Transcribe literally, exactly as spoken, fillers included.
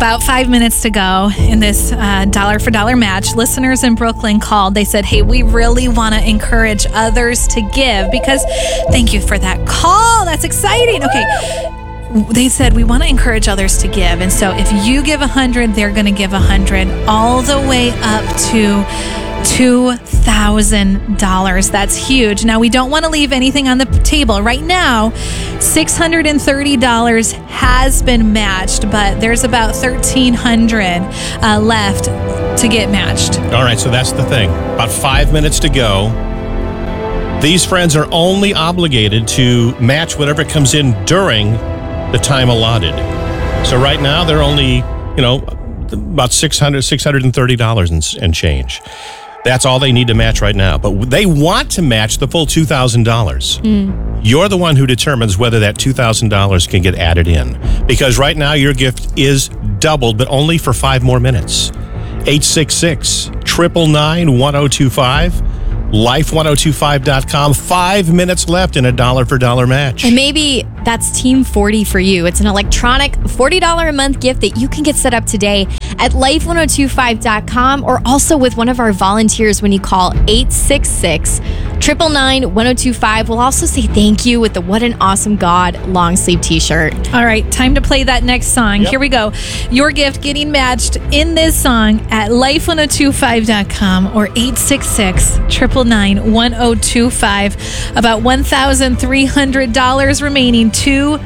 About five minutes to go in this uh, dollar for dollar match. Listeners in Brooklyn called. They said, hey, we really want to encourage others to give because thank you for that call. That's exciting. Okay. They said, we want to encourage others to give. And so if you give one hundred, they're going to give one hundred all the way up to two thousand dollars. That's huge. Now, we don't want to leave anything on the table. Right now, six hundred thirty dollars has been matched, but there's about one thousand three hundred dollars uh, left to get matched. All right, so that's the thing. About five minutes to go. These friends are only obligated to match whatever comes in during the time allotted. So right now, they're only, you know, about six hundred dollars, six hundred thirty dollars and, and change. That's all they need to match right now. But they want to match the full two thousand dollars. Mm. You're the one who determines whether that two thousand dollars can get added in. Because right now, your gift is doubled, but only for five more minutes. eight six six, nine nine nine, one oh two five. life ten twenty-five dot com. Five minutes left in a dollar for dollar match. And maybe that's Team forty for you. It's an electronic forty dollars a month gift that you can get set up today at life ten twenty-five dot com or also with one of our volunteers when you call eight six six, nine nine nine, one oh two five. We'll also say thank you with the What an Awesome God long sleeve t-shirt. All right, time to play that next song. Yep. Here we go. Your gift getting matched in this song at life ten twenty-five dot com or eight six six, nine nine nine, one oh two five. About one thousand three hundred dollars remaining. Two